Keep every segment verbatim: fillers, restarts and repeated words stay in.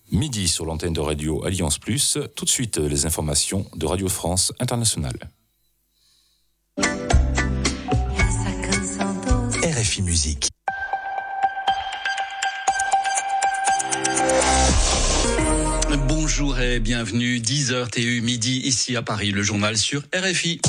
Midi sur l'antenne de Radio Alliance Plus. Tout de suite, les informations de Radio France Internationale. R F I Musique. Bonjour et bienvenue, dix heures T U midi ici à Paris, le journal sur R F I.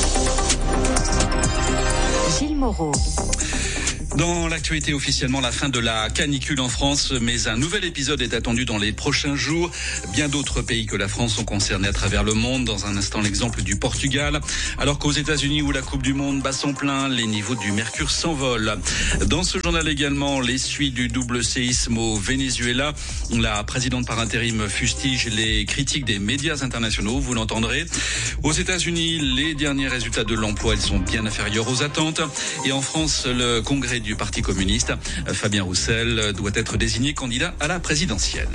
Gilles Moreau. Dans l'actualité, officiellement la fin de la canicule en France, mais un nouvel épisode est attendu dans les prochains jours. Bien d'autres pays que la France sont concernés à travers le monde. Dans un instant, l'exemple du Portugal. Alors qu'aux États-Unis, où la Coupe du Monde bat son plein, les niveaux du mercure s'envolent. Dans ce journal également, les suites du double séisme au Venezuela. La présidente par intérim fustige les critiques des médias internationaux, vous l'entendrez. Aux États-Unis, les derniers résultats de l'emploi, ils sont bien inférieurs aux attentes. Et en France, le Congrès du Parti communiste, Fabien Roussel, doit être désigné candidat à la présidentielle.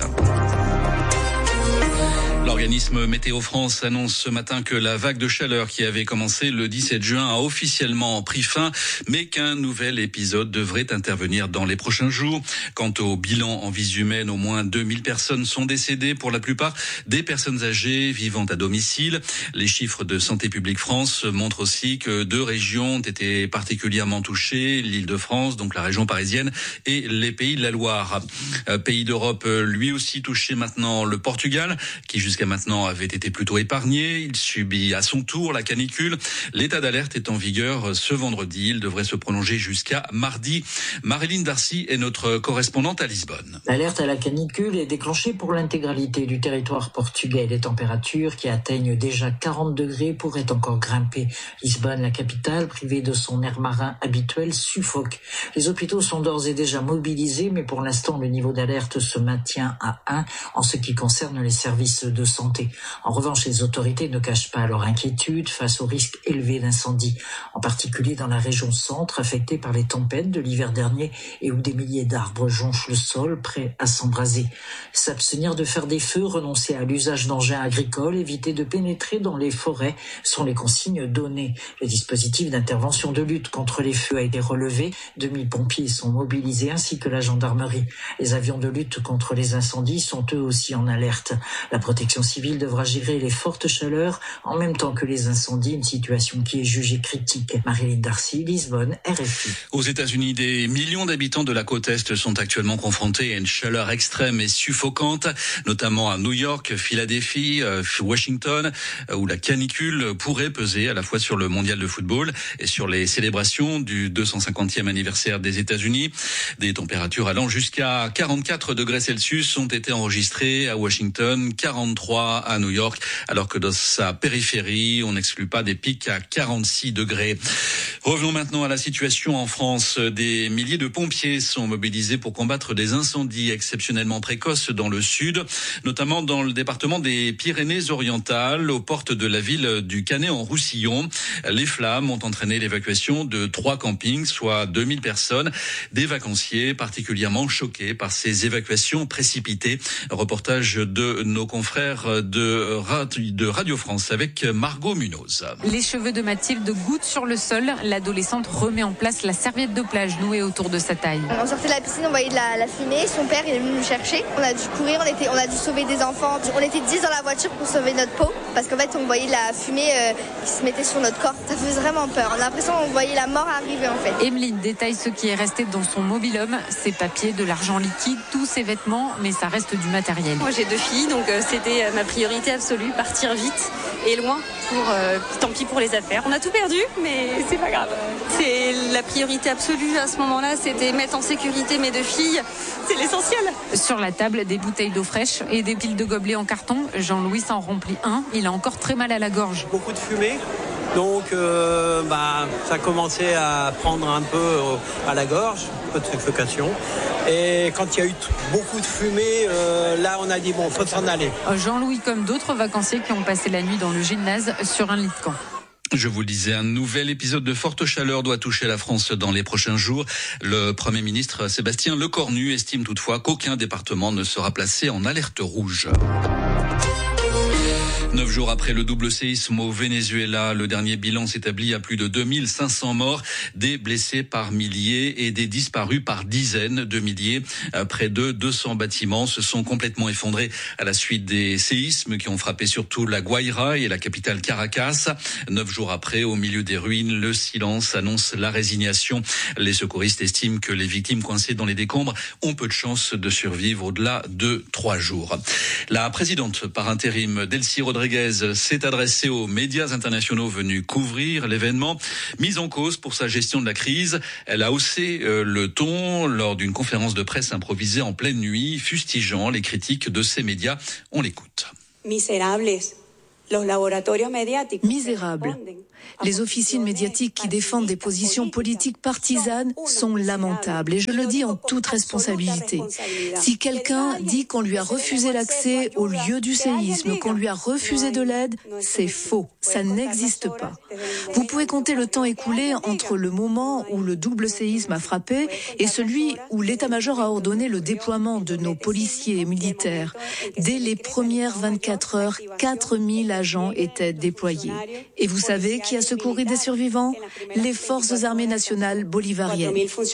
L'organisme Météo France annonce ce matin que la vague de chaleur qui avait commencé le dix-sept juin a officiellement pris fin, mais qu'un nouvel épisode devrait intervenir dans les prochains jours. Quant au bilan en vies humaines, au moins deux mille personnes sont décédées, pour la plupart des personnes âgées vivant à domicile. Les chiffres de Santé publique France montrent aussi que deux régions ont été particulièrement touchées, l'Île-de-France, donc la région parisienne, et les Pays de la Loire. Pays d'Europe, lui aussi touché maintenant, le Portugal, qui jusqu'à maintenant avait été plutôt épargné. Il subit à son tour la canicule. L'état d'alerte est en vigueur ce vendredi. Il devrait se prolonger jusqu'à mardi. Marilyn Darcy est notre correspondante à Lisbonne. L'alerte à la canicule est déclenchée pour l'intégralité du territoire portugais. Les températures qui atteignent déjà quarante degrés pourraient encore grimper. Lisbonne, la capitale, privée de son air marin habituel, suffoque. Les hôpitaux sont d'ores et déjà mobilisés, mais pour l'instant, le niveau d'alerte se maintient à un en ce qui concerne les services de santé. En revanche, les autorités ne cachent pas leur inquiétude face au risque élevé d'incendie, en particulier dans la région centre, affectée par les tempêtes de l'hiver dernier et où des milliers d'arbres jonchent le sol, prêts à s'embraser. S'abstenir de faire des feux, renoncer à l'usage d'engins agricoles, éviter de pénétrer dans les forêts sont les consignes données. Le dispositif d'intervention de lutte contre les feux a été relevé. deux mille pompiers sont mobilisés ainsi que la gendarmerie. Les avions de lutte contre les incendies sont eux aussi en alerte. La protection civile devra gérer les fortes chaleurs en même temps que les incendies, une situation qui est jugée critique. Marilyn Darcy, Lisbonne, R F I. Aux États-Unis, des millions d'habitants de la côte Est sont actuellement confrontés à une chaleur extrême et suffocante, notamment à New York, Philadelphie, Washington, où la canicule pourrait peser à la fois sur le mondial de football et sur les célébrations du deux cent cinquantième anniversaire des États-Unis. Des températures allant jusqu'à quarante-quatre degrés Celsius ont été enregistrées à Washington, quarante-trois à New York, alors que dans sa périphérie, on n'exclut pas des pics à quarante-six degrés. Revenons maintenant à la situation en France. Des milliers de pompiers sont mobilisés pour combattre des incendies exceptionnellement précoces dans le sud, notamment dans le département des Pyrénées-Orientales, aux portes de la ville du Canet-en-Roussillon. Les flammes ont entraîné l'évacuation de trois campings, soit deux mille personnes. Des vacanciers particulièrement choqués par ces évacuations précipitées. Reportage de nos confrères de Radio France avec Margot Munoz. Les cheveux de Mathilde gouttent sur le sol. L'adolescente remet en place la serviette de plage nouée autour de sa taille. On sortait de la piscine, on voyait de la, la fumée. Son père il est venu nous chercher. On a dû courir, on, était, on a dû sauver des enfants. On était dix dans la voiture pour sauver notre peau. Parce qu'en fait, on voyait de la fumée euh, qui se mettait sur notre corps. Ça faisait vraiment peur. On a l'impression qu'on voyait la mort arriver en fait. Emeline détaille ce qui est resté dans son mobil-home. Ses papiers, de l'argent liquide, tous ses vêtements, mais ça reste du matériel. Moi j'ai deux filles, donc euh, c'était euh, ma priorité absolue, partir vite et loin, pour euh, tant pis pour les affaires. On a tout perdu, mais c'est pas grave. C'est la priorité absolue à ce moment-là, c'était mettre en sécurité mes deux filles, c'est l'essentiel. Sur la table, des bouteilles d'eau fraîche et des piles de gobelets en carton. Jean-Louis s'en remplit un, il a encore très mal à la gorge. Beaucoup de fumée. Donc euh, bah, ça commençait à prendre un peu euh, à la gorge, un peu de suffocation. Et quand il y a eu t- beaucoup de fumée, euh, là on a dit bon, faut s'en aller. Jean-Louis, comme d'autres vacanciers qui ont passé la nuit dans le gymnase sur un lit de camp. Je vous le disais, un nouvel épisode de forte chaleur doit toucher la France dans les prochains jours. Le Premier ministre Sébastien Lecornu estime toutefois qu'aucun département ne sera placé en alerte rouge. Neuf jours après le double séisme au Venezuela, le dernier bilan s'établit à plus de deux mille cinq cents morts, des blessés par milliers et des disparus par dizaines de milliers. Près de deux cents bâtiments se sont complètement effondrés à la suite des séismes qui ont frappé surtout la Guaira et la capitale Caracas. Neuf jours après, au milieu des ruines, le silence annonce la résignation. Les secouristes estiment que les victimes coincées dans les décombres ont peu de chances de survivre au-delà de trois jours. La présidente par intérim, Delcy Rodriguez, s'est adressée aux médias internationaux venus couvrir l'événement. Mise en cause pour sa gestion de la crise, elle a haussé le ton lors d'une conférence de presse improvisée en pleine nuit, fustigeant les critiques de ces médias. On l'écoute. Misérables. Misérables. Les officines médiatiques qui défendent des positions politiques partisanes sont lamentables et je le dis en toute responsabilité. Si quelqu'un dit qu'on lui a refusé l'accès au lieu du séisme, qu'on lui a refusé de l'aide, c'est faux. Ça n'existe pas. Vous pouvez compter le temps écoulé entre le moment où le double séisme a frappé et celui où l'état-major a ordonné le déploiement de nos policiers et militaires. Dès les premières vingt-quatre heures, quatre mille agents étaient déployés. Et vous savez qui a secouru des survivants? Les forces armées nationales bolivariennes.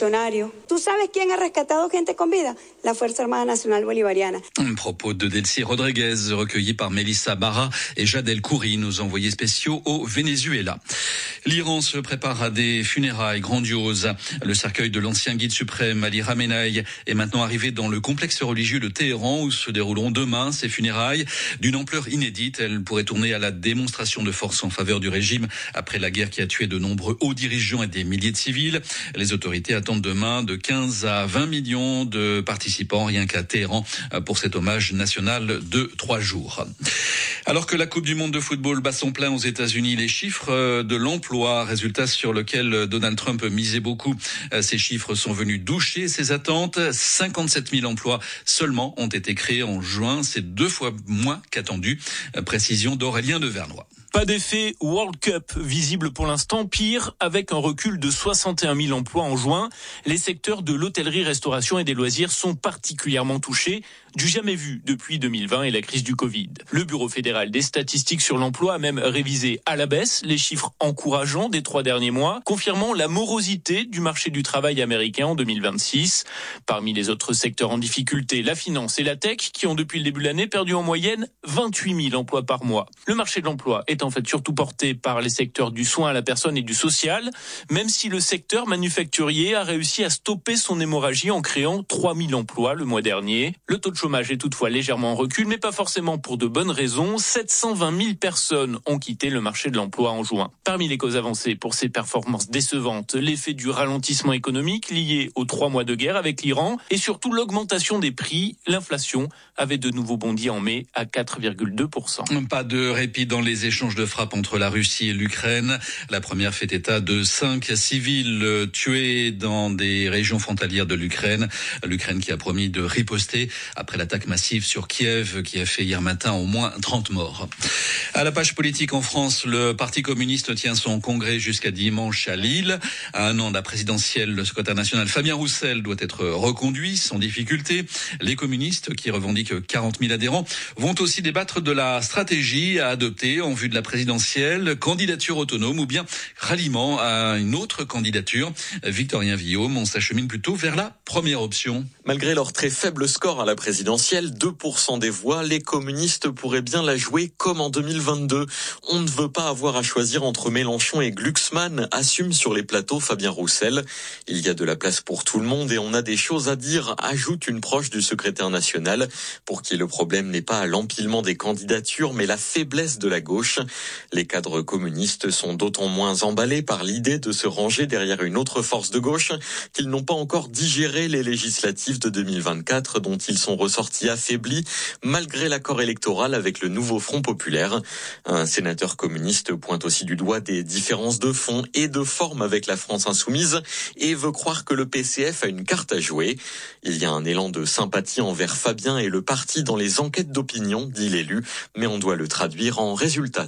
Un propos de Delcy Rodriguez, recueilli par Melissa Barra et Jadel Khoury, nos envoyés spéciaux au Venezuela. L'Iran se prépare à des funérailles grandioses. Le cercueil de l'ancien guide suprême Ali Khamenei est maintenant arrivé dans le complexe religieux de Téhéran où se dérouleront demain ces funérailles. D'une ampleur inédite, elles pourraient tourner à la démonstration de force en faveur du régime après la guerre qui a tué de nombreux hauts dirigeants et des milliers de civils. Les autorités attendent demain de quinze à vingt millions de participants rien qu'à Téhéran pour cet hommage national de trois jours. Alors que la Coupe du monde de football bat son plein aux États-Unis, les chiffres de l'emploi, résultat sur lequel Donald Trump misait beaucoup, ces chiffres sont venus doucher ses attentes. cinquante-sept mille emplois seulement ont été créés en juin, c'est deux fois moins qu'attendu. Précision d'Aurélien de Vernois. Pas d'effet World Cup visible pour l'instant, pire avec un recul de soixante et un mille emplois en juin. Les secteurs de l'hôtellerie, restauration et des loisirs sont particulièrement touchés, du jamais vu depuis deux mille vingt et la crise du Covid. Le Bureau fédéral des statistiques sur l'emploi a même révisé à la baisse les chiffres encourageants des trois derniers mois, confirmant la morosité du marché du travail américain en deux mille vingt-six. Parmi les autres secteurs en difficulté, la finance et la tech qui ont depuis le début de l'année perdu en moyenne vingt-huit mille emplois par mois. Le marché de l'emploi est en fait surtout porté par les secteurs du soin à la personne et du social, même si le secteur manufacturier a réussi à stopper son hémorragie en créant trois mille emplois le mois dernier. Le taux de chômage est toutefois légèrement en recul, mais pas forcément pour de bonnes raisons. sept cent vingt mille personnes ont quitté le marché de l'emploi en juin. Parmi les causes avancées pour ces performances décevantes, l'effet du ralentissement économique lié aux trois mois de guerre avec l'Iran et surtout l'augmentation des prix. L'inflation avait de nouveau bondi en mai à quatre virgule deux pour cent. Pas de répit dans les échanges de frappes entre la Russie et l'Ukraine. La première fait état de cinq civils tués dans des régions frontalières de l'Ukraine. L'Ukraine qui a promis de riposter après l'attaque massive sur Kiev qui a fait hier matin au moins trente morts. À la page politique en France, le Parti communiste tient son congrès jusqu'à dimanche à Lille. À un an de la présidentielle, le secrétaire national Fabien Roussel doit être reconduit sans difficulté. Les communistes, qui revendiquent quarante mille adhérents, vont aussi débattre de la stratégie à adopter en vue de la présidentielle, candidature autonome ou bien ralliement à une autre candidature. Victorien Villaume, on s'achemine plutôt vers la première option. Malgré leur très faible score à la présidentielle, deux pour cent des voix, les communistes pourraient bien la jouer comme en deux mille vingt-deux. On ne veut pas avoir à choisir entre Mélenchon et Glucksmann, assume sur les plateaux Fabien Roussel. Il y a de la place pour tout le monde et on a des choses à dire, ajoute une proche du secrétaire national, pour qui le problème n'est pas l'empilement des candidatures, mais la faiblesse de la gauche. Les cadres communistes sont d'autant moins emballés par l'idée de se ranger derrière une autre force de gauche qu'ils n'ont pas encore digéré les législatives de deux mille vingt-quatre dont ils sont ressortis affaiblis malgré l'accord électoral avec le nouveau Front populaire. Un sénateur communiste pointe aussi du doigt des différences de fond et de forme avec la France insoumise et veut croire que le P C F a une carte à jouer. Il y a un élan de sympathie envers Fabien et le parti dans les enquêtes d'opinion, dit l'élu, mais on doit le traduire en résultats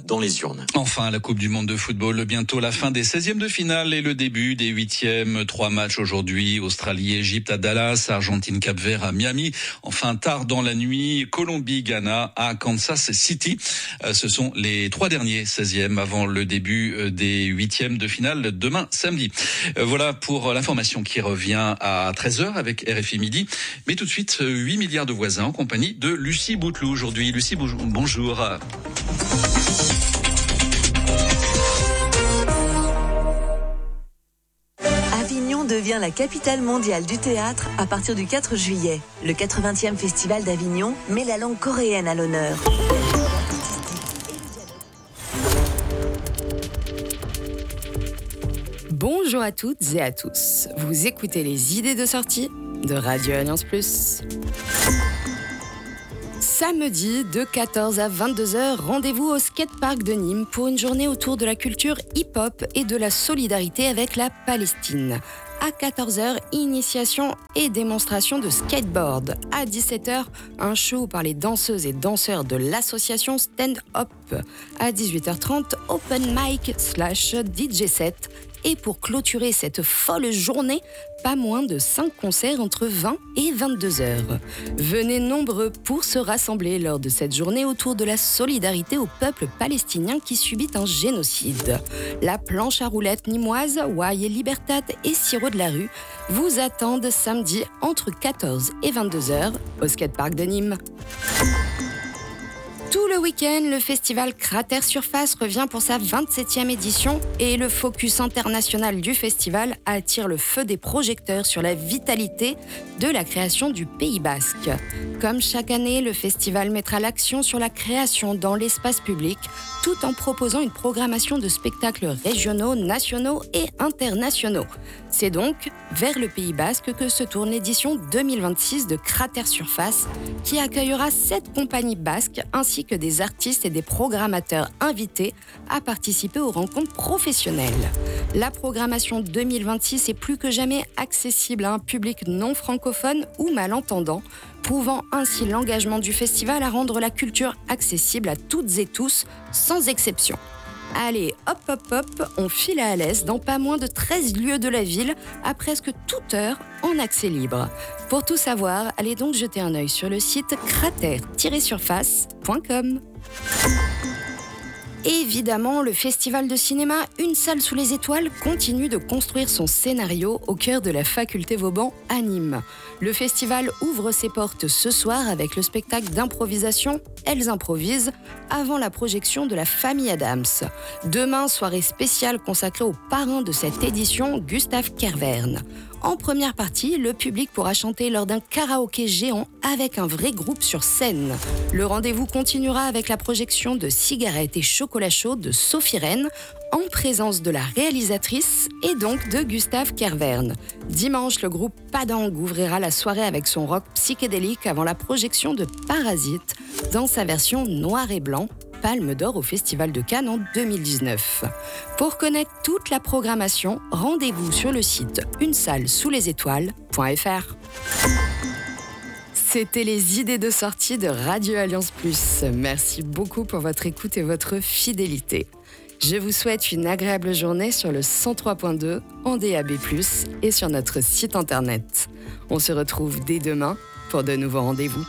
dans les urnes. Enfin, la Coupe du Monde de football, bientôt la fin des seizièmes de finale et le début des huitièmes. Trois matchs aujourd'hui, Australie, Égypte à Dallas, Argentine, Cap-Vert à Miami. Enfin, tard dans la nuit, Colombie, Ghana à Kansas City. Ce sont les trois derniers seizièmes avant le début des huitièmes de finale demain samedi. Voilà pour l'information qui revient à treize heures avec R F I Midi. Mais tout de suite, huit milliards de voisins en compagnie de Lucie Bouteloup aujourd'hui. Lucie, bonjour. Avignon devient la capitale mondiale du théâtre à partir du quatre juillet. Le quatre-vingtième festival d'Avignon met la langue coréenne à l'honneur. Bonjour à toutes et à tous. Vous écoutez les idées de sortie de Radio Alliance Plus. Samedi, de quatorze à vingt-deux heures, rendez-vous au skatepark de Nîmes pour une journée autour de la culture hip-hop et de la solidarité avec la Palestine. À quatorze heures, initiation et démonstration de skateboard. À dix-sept heures, un show par les danseuses et danseurs de l'association Stand Up. À dix-huit heures trente, open mic slash D J set. Et pour clôturer cette folle journée, pas moins de cinq concerts entre vingt et vingt-deux heures. Venez nombreux pour se rassembler lors de cette journée autour de la solidarité au peuple palestinien qui subit un génocide. La planche à roulettes nîmoise, Wai et Libertad et Sirop de la Rue vous attendent samedi entre quatorze et vingt-deux heures au skatepark de Nîmes. Tout le week-end, le festival Cratère Surface revient pour sa vingt-septième édition et le focus international du festival attire le feu des projecteurs sur la vitalité de la création du Pays Basque. Comme chaque année, le festival mettra l'accent sur la création dans l'espace public tout en proposant une programmation de spectacles régionaux, nationaux et internationaux. C'est donc vers le Pays Basque que se tourne l'édition deux mille vingt-six de Cratère Surface qui accueillera sept compagnies basques ainsi que des artistes et des programmateurs invités à participer aux rencontres professionnelles. La programmation deux mille vingt-six est plus que jamais accessible à un public non francophone ou malentendant, prouvant ainsi l'engagement du festival à rendre la culture accessible à toutes et tous, sans exception. Allez, hop hop hop, on file à Alès dans pas moins de treize lieux de la ville, à presque toute heure en accès libre. Pour tout savoir, allez donc jeter un œil sur le site cratère tiret surface point com. Évidemment, le festival de cinéma Une salle sous les étoiles continue de construire son scénario au cœur de la faculté Vauban à Nîmes. Le festival ouvre ses portes ce soir avec le spectacle d'improvisation Elles improvisent avant la projection de La Famille Adams. Demain, soirée spéciale consacrée au parrain de cette édition, Gustave Kervern. En première partie, le public pourra chanter lors d'un karaoké géant avec un vrai groupe sur scène. Le rendez-vous continuera avec la projection de Cigarettes et chocolat chaud de Sophie Rennes, en présence de la réalisatrice et donc de Gustave Kervern. Dimanche, le groupe Padang ouvrira la soirée avec son rock psychédélique avant la projection de Parasite dans sa version noir et blanc, Palme d'Or au Festival de Cannes en deux mille dix-neuf. Pour connaître toute la programmation, rendez-vous sur le site une salle sous les étoiles point f r. C'était les idées de sortie de Radio Alliance Plus. Merci beaucoup pour votre écoute et votre fidélité. Je vous souhaite une agréable journée sur le cent trois point deux en D A B plus, et sur notre site internet. On se retrouve dès demain pour de nouveaux rendez-vous.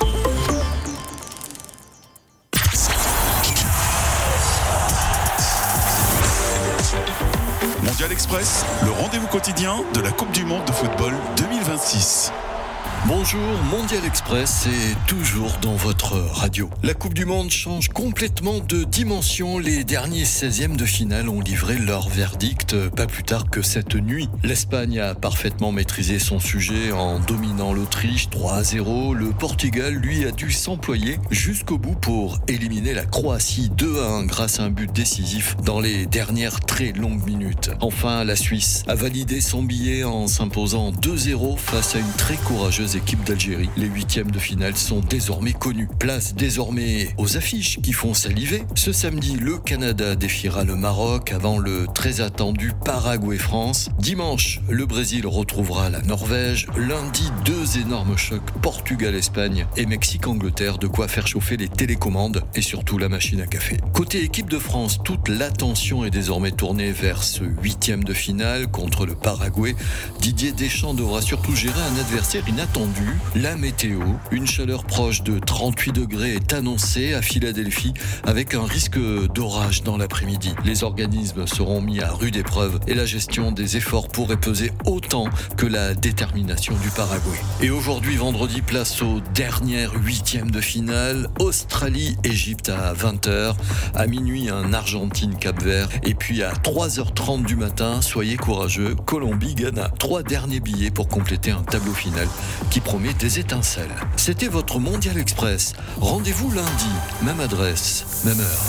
Mondial Express, le rendez-vous quotidien de la Coupe du Monde de football deux mille vingt-six. Bonjour, Mondial Express est toujours dans votre radio. La Coupe du Monde change complètement de dimension. Les derniers seizièmes de finale ont livré leur verdict pas plus tard que cette nuit. L'Espagne a parfaitement maîtrisé son sujet en dominant l'Autriche trois à zéro. Le Portugal, lui, a dû s'employer jusqu'au bout pour éliminer la Croatie deux à un grâce à un but décisif dans les dernières très longues minutes. Enfin, la Suisse a validé son billet en s'imposant deux zéro face à une très courageuse deux équipes d'Algérie. Les huitièmes de finale sont désormais connus. Place désormais aux affiches qui font saliver. Ce samedi, le Canada défiera le Maroc avant le très attendu Paraguay-France. Dimanche, le Brésil retrouvera la Norvège. Lundi, deux énormes chocs, Portugal-Espagne et Mexique-Angleterre, de quoi faire chauffer les télécommandes et surtout la machine à café. Côté équipe de France, toute l'attention est désormais tournée vers ce huitième de finale contre le Paraguay. Didier Deschamps devra surtout gérer un adversaire inattendu, la météo. Une chaleur proche de trente-huit degrés est annoncée à Philadelphie avec un risque d'orage dans l'après-midi. Les organismes seront mis à rude épreuve et la gestion des efforts pourrait peser autant que la détermination du Paraguay. Et aujourd'hui, vendredi, place aux dernières huitièmes de finale. Australie-Égypte à vingt heures. À minuit, un Argentine-Cap-Vert. Et puis à trois heures trente du matin, soyez courageux, Colombie-Ghana. Trois derniers billets pour compléter un tableau final qui promet des étincelles. C'était votre Mondial Express. Rendez-vous lundi, même adresse, même heure.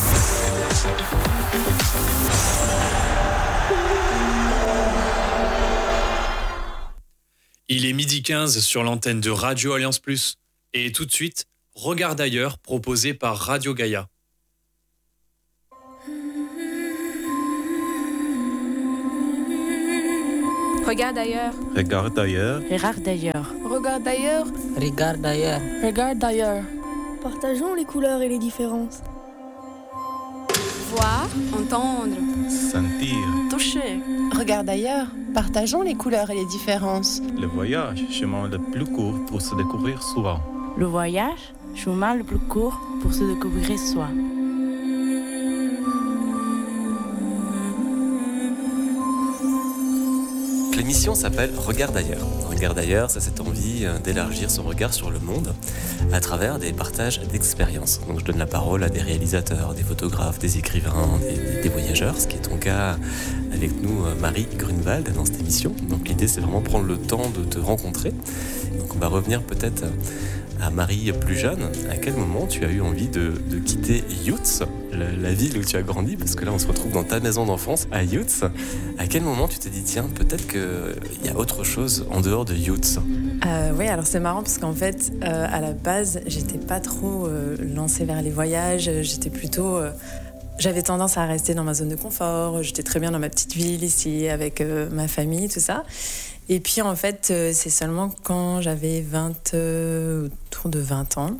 Il est midi quinze sur l'antenne de Radio Alliance Plus. Et tout de suite, Regarde ailleurs, proposé par Radio Gaïa. Regarde ailleurs. Regarde ailleurs. Regarde ailleurs. Regarde ailleurs. Regarde ailleurs. Regarde ailleurs. Partageons les couleurs et les différences. Voir, entendre, sentir, toucher. Regarde ailleurs. Partageons les couleurs et les différences. Le voyage, chemin le plus court pour se découvrir soi. Le voyage, chemin le plus court pour se découvrir soi. L'émission s'appelle Regarde ailleurs. Regarde ailleurs, c'est cette envie d'élargir son regard sur le monde à travers des partages d'expériences. Donc je donne la parole à des réalisateurs, des photographes, des écrivains, des, des voyageurs, ce qui est ton cas avec nous, Marie Grunewald, dans cette émission. Donc l'idée, c'est vraiment prendre le temps de te rencontrer. Donc on va revenir peut-être à Marie plus jeune. À quel moment tu as eu envie de, de quitter Youth, la, la ville où tu as grandi, parce que là on se retrouve dans ta maison d'enfance à Youth. À quel moment tu t'es dit tiens, peut-être qu'il y a autre chose en dehors de Youth? euh, Oui, alors c'est marrant parce qu'en fait euh, à la base j'étais pas trop euh, lancée vers les voyages. J'étais plutôt euh, j'avais tendance à rester dans ma zone de confort. J'étais très bien dans ma petite ville ici avec euh, ma famille, tout ça. Et puis en fait, euh, c'est seulement quand j'avais vingt, euh, autour de vingt ans,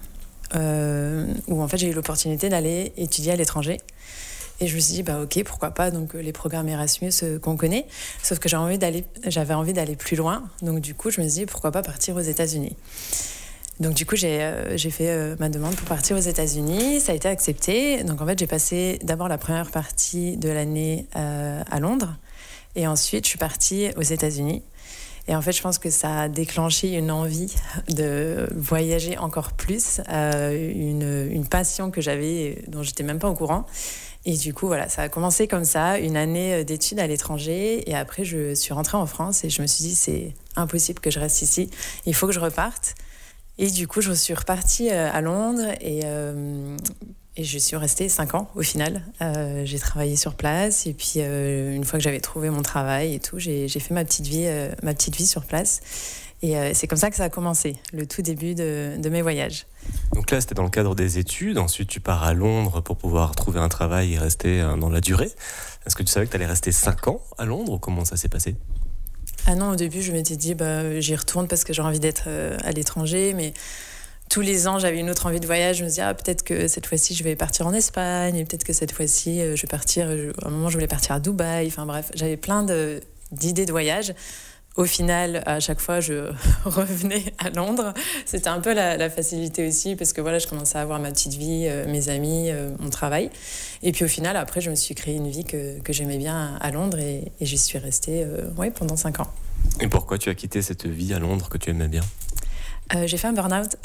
euh, où en fait j'ai eu l'opportunité d'aller étudier à l'étranger. Et je me suis dit, bah ok, pourquoi pas, donc les programmes Erasmus euh, qu'on connaît. Sauf que j'avais envie d'aller, j'avais envie d'aller plus loin. Donc du coup, je me suis dit, pourquoi pas partir aux États-Unis. Donc du coup, j'ai, euh, j'ai fait euh, ma demande pour partir aux États-Unis. Ça a été accepté. Donc en fait, j'ai passé d'abord la première partie de l'année euh, à Londres. Et ensuite, je suis partie aux États-Unis. Et en fait, je pense que ça a déclenché une envie de voyager encore plus, euh, une, une passion que j'avais, dont j'étais même pas au courant. Et du coup, voilà, ça a commencé comme ça, une année d'études à l'étranger. Et après, je suis rentrée en France et je me suis dit, c'est impossible que je reste ici. Il faut que je reparte. Et du coup, je suis repartie à Londres et... Euh, Et je suis restée cinq ans au final. Euh, j'ai travaillé sur place et puis euh, une fois que j'avais trouvé mon travail et tout, j'ai, j'ai fait ma petite vie, euh, ma petite vie sur place. Et euh, c'est comme ça que ça a commencé, le tout début de, de mes voyages. Donc là, c'était dans le cadre des études. Ensuite, tu pars à Londres pour pouvoir trouver un travail et rester dans la durée. Est-ce que tu savais que tu allais rester cinq ans à Londres ou comment ça s'est passé ? Ah non, au début, je m'étais dit, bah, j'y retourne parce que j'ai envie d'être euh, à l'étranger, mais... Tous les ans, j'avais une autre envie de voyage. Je me disais, ah, peut-être que cette fois-ci, je vais partir en Espagne. Et peut-être que cette fois-ci, je vais partir... À un moment, je voulais partir à Dubaï. Enfin bref, j'avais plein de, d'idées de voyage. Au final, à chaque fois, je revenais à Londres. C'était un peu la, la facilité aussi, parce que voilà, je commençais à avoir ma petite vie, euh, mes amis, euh, mon travail. Et puis au final, après, je me suis créé une vie que, que j'aimais bien à Londres. Et, et j'y suis restée euh, ouais, pendant cinq ans. Et pourquoi tu as quitté cette vie à Londres que tu aimais bien ? Euh, j'ai fait un burn-out.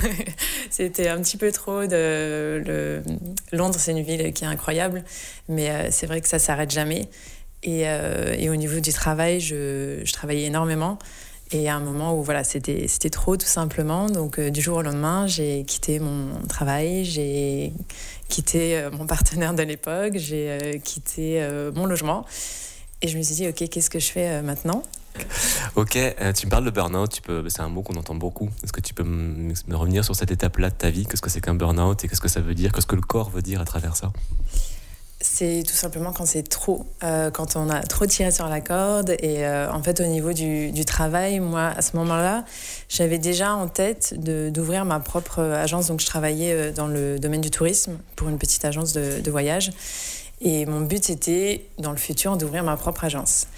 C'était un petit peu trop de... Le... Londres, c'est une ville qui est incroyable, mais euh, c'est vrai que ça ne s'arrête jamais. Et, euh, et au niveau du travail, je, je travaillais énormément. Et à un moment où voilà, c'était, c'était trop, tout simplement. Donc, euh, du jour au lendemain, j'ai quitté mon travail, j'ai quitté euh, mon partenaire de l'époque, j'ai euh, quitté euh, mon logement. Et je me suis dit, OK, qu'est-ce que je fais euh, maintenant ? Ok, euh, tu me parles de burn-out, tu peux, c'est un mot qu'on entend beaucoup. Est-ce que tu peux me, me revenir sur cette étape-là de ta vie? Qu'est-ce que c'est qu'un burn-out et qu'est-ce que ça veut dire? Qu'est-ce que le corps veut dire à travers ça? C'est tout simplement quand c'est trop, euh, quand on a trop tiré sur la corde. Et euh, en fait, au niveau du, du travail, moi, à ce moment-là, j'avais déjà en tête de, d'ouvrir ma propre agence. Donc, je travaillais dans le domaine du tourisme pour une petite agence de, de voyage. Et mon but, c'était, dans le futur, d'ouvrir ma propre agence.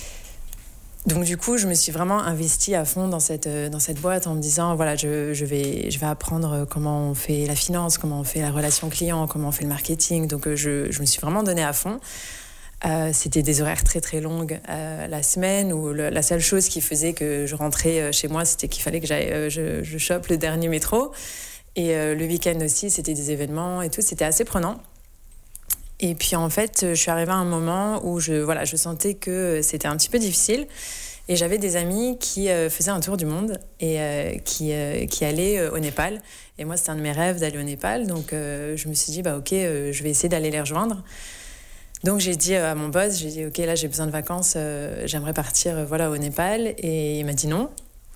Donc du coup, je me suis vraiment investie à fond dans cette, dans cette boîte en me disant, voilà, je, je, vais, je vais apprendre comment on fait la finance, comment on fait la relation client, comment on fait le marketing. Donc je, je me suis vraiment donnée à fond. Euh, c'était des horaires très très longues euh, la semaine où le, la seule chose qui faisait que je rentrais chez moi, c'était qu'il fallait que j'aille, euh, je, je chope le dernier métro. Et euh, le week-end aussi, c'était des événements et tout. C'était assez prenant. Et puis en fait, je suis arrivée à un moment où je, voilà, je sentais que c'était un petit peu difficile. Et j'avais des amis qui euh, faisaient un tour du monde et euh, qui, euh, qui allaient euh, au Népal. Et moi, c'était un de mes rêves d'aller au Népal. Donc euh, je me suis dit, bah, ok, euh, je vais essayer d'aller les rejoindre. Donc j'ai dit à mon boss, j'ai dit, ok, là j'ai besoin de vacances, euh, j'aimerais partir euh, voilà, au Népal. Et il m'a dit non.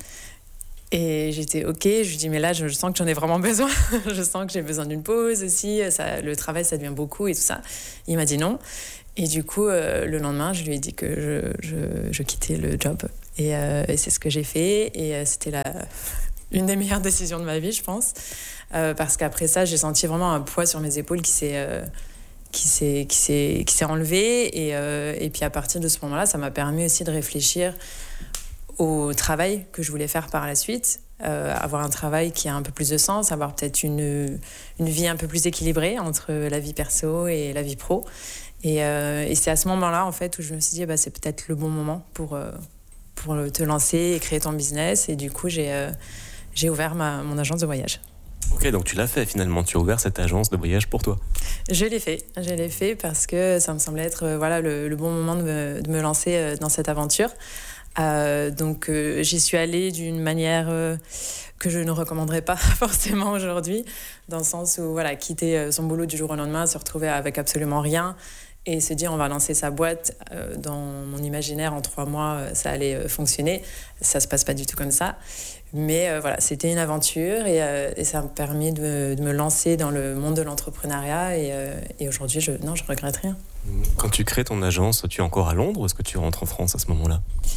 Et j'étais OK, je lui dis mais là je, je sens que j'en ai vraiment besoin, je sens que j'ai besoin d'une pause aussi, ça, le travail ça devient beaucoup et tout ça. Il m'a dit non. Et du coup euh, le lendemain je lui ai dit que je, je, je quittais le job. Et, euh, et c'est ce que j'ai fait et euh, c'était la, une des meilleures décisions de ma vie je pense. Euh, parce qu'après ça j'ai senti vraiment un poids sur mes épaules qui s'est... Euh, qui s'est, qui s'est, qui s'est enlevé et, euh, et puis à partir de ce moment-là ça m'a permis aussi de réfléchir au travail que je voulais faire par la suite, euh, avoir un travail qui a un peu plus de sens, avoir peut-être une, une vie un peu plus équilibrée entre la vie perso et la vie pro. Et, euh, et c'est à ce moment-là, en fait, où je me suis dit, bah, c'est peut-être le bon moment pour, euh, pour te lancer et créer ton business. Et du coup, j'ai, euh, j'ai ouvert ma, mon agence de voyage. Ok, donc tu l'as fait finalement, tu as ouvert cette agence de voyage pour toi. Je l'ai fait, je l'ai fait parce que ça me semblait être euh, voilà, le, le bon moment de me, de me lancer euh, dans cette aventure. Euh, donc euh, j'y suis allée d'une manière euh, que je ne recommanderais pas forcément aujourd'hui, dans le sens où voilà, quitter euh, son boulot du jour au lendemain, se retrouver avec absolument rien et se dire on va lancer sa boîte, euh, dans mon imaginaire en trois mois euh, ça allait euh, fonctionner, ça se passe pas du tout comme ça, mais euh, voilà, c'était une aventure et, euh, et ça m'a permis de, de me lancer dans le monde de l'entrepreneuriat et, euh, et aujourd'hui je, non, je regrette rien. Quand tu crées ton agence, tu es encore à Londres ou est-ce que tu rentres en France à ce moment-là?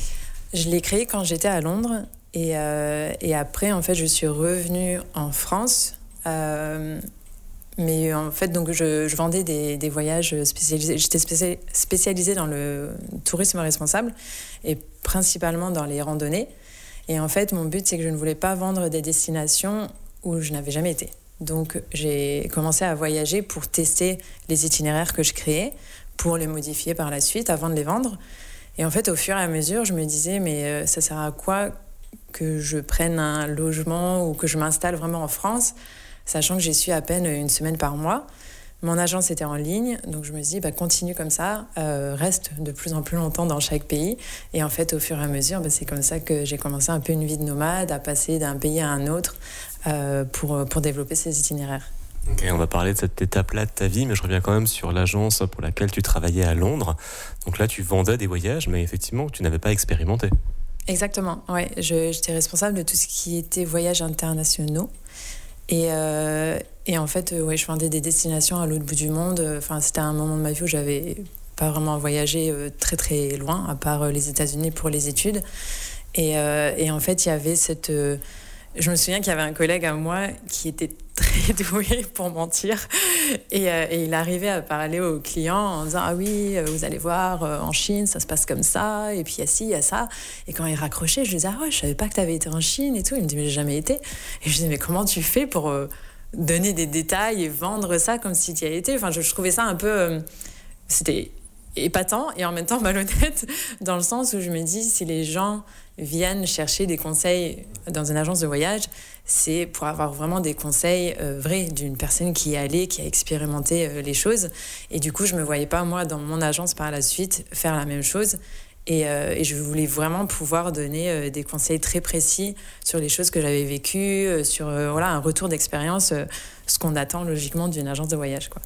Je l'ai créé quand j'étais à Londres et, euh, et après en fait je suis revenue en France, euh, mais en fait donc je, je vendais des, des voyages spécialisés, j'étais spécialisée, spécialisée dans le tourisme responsable et principalement dans les randonnées. Et en fait mon but c'est que je ne voulais pas vendre des destinations où je n'avais jamais été. Donc j'ai commencé à voyager pour tester les itinéraires que je créais, pour les modifier par la suite avant de les vendre. Et en fait, au fur et à mesure, je me disais, mais euh, ça sert à quoi que je prenne un logement ou que je m'installe vraiment en France, sachant que j'y suis à peine une semaine par mois. Mon agence était en ligne, donc je me suis dit, bah, continue comme ça, euh, reste de plus en plus longtemps dans chaque pays. Et en fait, au fur et à mesure, bah, c'est comme ça que j'ai commencé un peu une vie de nomade, à passer d'un pays à un autre euh, pour, pour développer ces itinéraires. Ok, on va parler de cette étape-là de ta vie, mais je reviens quand même sur l'agence pour laquelle tu travaillais à Londres. Donc là, tu vendais des voyages, mais effectivement, tu n'avais pas expérimenté. Exactement, ouais. Je, j'étais responsable de tout ce qui était voyages internationaux. Et, euh, et en fait, ouais, je vendais des destinations à l'autre bout du monde. Enfin, c'était un moment de ma vie où j'avais pas vraiment voyagé très très loin, à part les États-Unis pour les études. Et, euh, et en fait, il y avait cette... Euh, je me souviens qu'il y avait un collègue à moi qui était très doué pour mentir et, euh, et il arrivait à parler aux clients en disant ah oui vous allez voir en Chine ça se passe comme ça et puis il y a ci il y a ça et quand il raccrochait je lui disais ah ouais je savais pas que tu avais été en Chine et tout, il me dit mais j'ai jamais été et je disais mais comment tu fais pour euh, donner des détails et vendre ça comme si tu y avais été. Enfin je, je trouvais ça un peu euh, c'était épatant et en même temps malhonnête dans le sens où je me dis si les gens viennent chercher des conseils dans une agence de voyage, c'est pour avoir vraiment des conseils euh, vrais d'une personne qui est allée, qui a expérimenté euh, les choses. Et du coup, je me voyais pas, moi, dans mon agence par la suite, faire la même chose. Et, euh, et je voulais vraiment pouvoir donner euh, des conseils très précis sur les choses que j'avais vécues, euh, sur euh, voilà, un retour d'expérience, euh, ce qu'on attend logiquement d'une agence de voyage, quoi.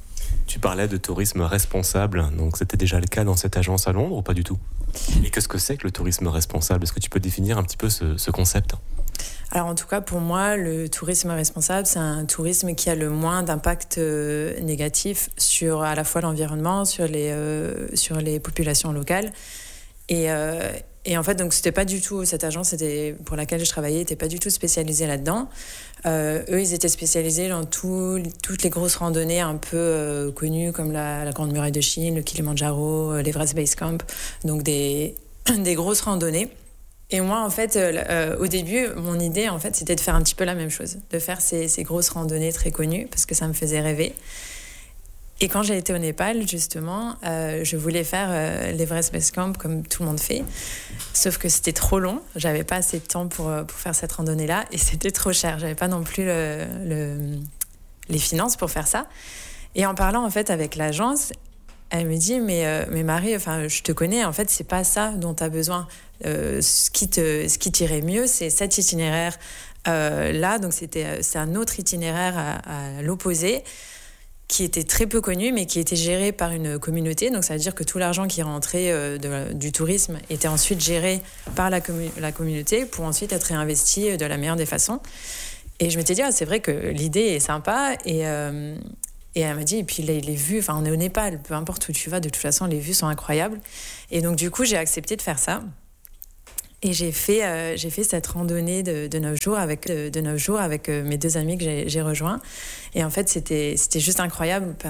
Tu parlais de tourisme responsable, donc c'était déjà le cas dans cette agence à Londres ou pas du tout ? Et qu'est-ce que c'est que le tourisme responsable ? Est-ce que tu peux définir un petit peu ce, ce concept ? Alors en tout cas pour moi, le tourisme responsable, c'est un tourisme qui a le moins d'impact euh, négatif sur à la fois l'environnement, sur les, euh, sur les populations locales. Et, euh, et en fait, donc c'était pas du tout, cette agence était, pour laquelle je travaillais n'était pas du tout spécialisée là-dedans. Euh, eux, ils étaient spécialisés dans tout, toutes les grosses randonnées un peu euh, connues comme la, la Grande Muraille de Chine, le Kilimandjaro, l'Everest Base Camp, donc des, des grosses randonnées. Et moi, en fait, euh, au début, mon idée, en fait, c'était de faire un petit peu la même chose, de faire ces, ces grosses randonnées très connues, parce que ça me faisait rêver. Et quand j'ai été au Népal, justement, euh, je voulais faire euh, l'Everest Base Camp comme tout le monde fait, sauf que c'était trop long, j'avais pas assez de temps pour, pour faire cette randonnée-là, et c'était trop cher, j'avais pas non plus le, le, les finances pour faire ça. Et en parlant, en fait, avec l'agence, elle me dit, mais, euh, mais Marie, enfin, je te connais, en fait, c'est pas ça dont tu as besoin. Euh, ce qui te, ce qui t'irait mieux, c'est cet itinéraire euh, là. Donc c'était, c'est un autre itinéraire à, à l'opposé, qui était très peu connu, mais qui était géré par une communauté. Donc ça veut dire que tout l'argent qui rentrait euh, de, du tourisme était ensuite géré par la, commu- la communauté pour ensuite être réinvesti de la meilleure des façons. Et je m'étais dit, ah, c'est vrai que l'idée est sympa. Et, euh, et elle m'a dit, et puis les, les vues, enfin on est au Népal, peu importe où tu vas, de toute façon les vues sont incroyables. Et donc du coup j'ai accepté de faire ça. Et j'ai fait, euh, j'ai fait cette randonnée de, de neuf jours avec, de, de neuf jours avec euh, mes deux amis que j'ai, j'ai rejoints. Et en fait, c'était, c'était juste incroyable.